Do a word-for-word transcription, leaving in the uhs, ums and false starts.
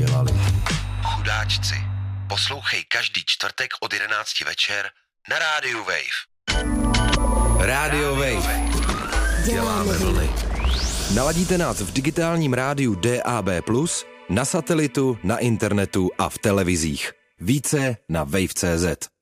dělali. Chudáčci. Poslouchej každý čtvrtek od jedenácti večer na rádiu Wave. Rádio Wave. Děláme vlny. Naladíte nás v digitálním rádiu D A B plus, na satelitu, na internetu a v televizích. Více na wave tečka cé zet.